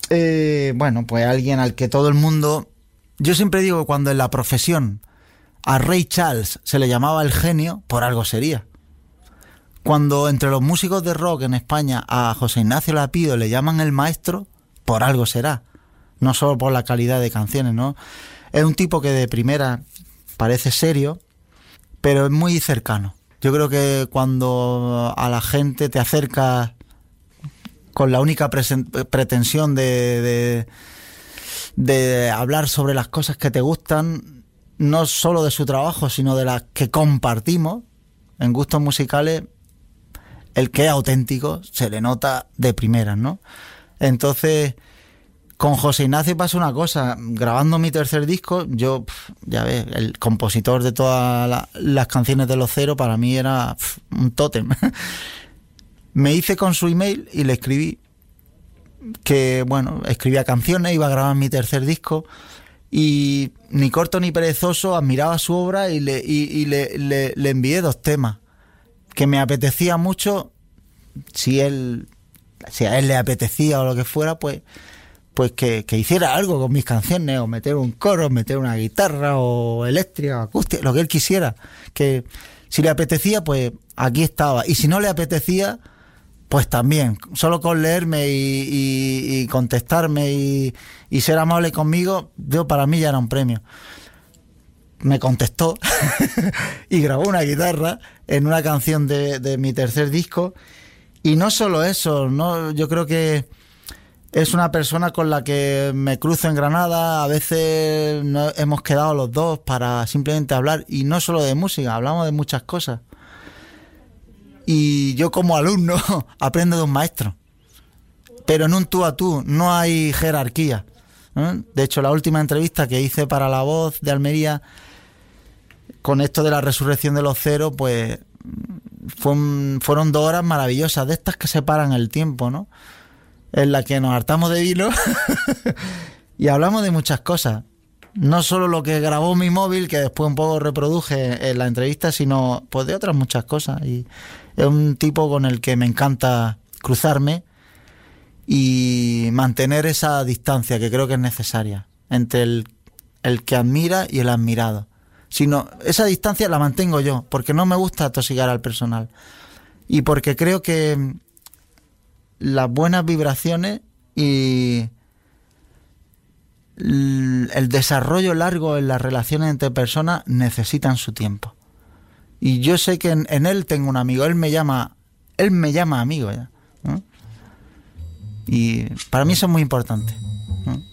Bueno, pues alguien al que todo el mundo... Yo siempre digo que cuando en la profesión a Ray Charles se le llamaba el genio, por algo sería. Cuando entre los músicos de rock en España a José Ignacio Lapido le llaman el maestro, por algo será. No solo por la calidad de canciones, ¿no? Es un tipo que de primera parece serio, pero es muy cercano. Yo creo que cuando a la gente te acercas con la única pretensión de hablar sobre las cosas que te gustan, no solo de su trabajo, sino de las que compartimos en gustos musicales, el que es auténtico se le nota de primeras, ¿no? Entonces, con José Ignacio pasa una cosa. Grabando mi tercer disco, yo, ya ves, el compositor de todas las canciones de Los Cero para mí era un tótem. Me hice con su email y le escribí que, bueno, escribía canciones, iba a grabar mi tercer disco y ni corto ni perezoso admiraba su obra y le envié 2 temas que me apetecía mucho. Si a él le apetecía o lo que fuera, pues que hiciera algo con mis canciones, o meter un coro, meter una guitarra, o eléctrica, o acústica, lo que él quisiera. Que si le apetecía, pues aquí estaba. Y si no le apetecía, pues también. Solo con leerme y contestarme y ser amable conmigo, para mí ya era un premio. Me contestó y grabó una guitarra en una canción de mi tercer disco. Y no solo eso, ¿no? Yo creo que es una persona con la que me cruzo en Granada. A veces hemos quedado los dos para simplemente hablar, y no solo de música, hablamos de muchas cosas. Y yo como alumno aprendo de un maestro, pero en un tú a tú, no hay jerarquía, ¿eh? De hecho, la última entrevista que hice para La Voz de Almería, con esto de la resurrección de Los Cero, pues fueron 2 horas maravillosas, de estas que separan el tiempo, ¿no? En la que nos hartamos de vino y hablamos de muchas cosas. No solo lo que grabó mi móvil, que después un poco reproduje en la entrevista, sino pues de otras muchas cosas. Y es un tipo con el que me encanta cruzarme y mantener esa distancia que creo que es necesaria entre el que admira y el admirado. Sino, esa distancia la mantengo yo, porque no me gusta atosigar al personal. Y porque creo que las buenas vibraciones y el desarrollo largo en las relaciones entre personas necesitan su tiempo. Y yo sé que en él tengo un amigo. Él me llama amigo ya, ¿no? Y para mí eso es muy importante, ¿no?